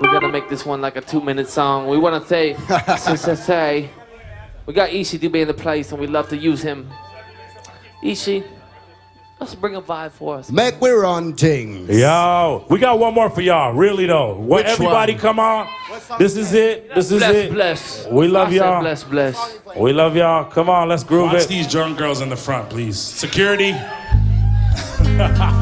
We're gonna make this one like a 2-minute song. We wanna say, we got Ishi Dube in the place and we love to use him. Ishi, let's bring a vibe for us. Make we run things. Yo, we got one more for y'all, really though. When everybody come on, this is it. This is it. Bless. We love y'all. Bless. We love y'all. Come on, let's groove Watch it. these drunk girls in the front, please. Security.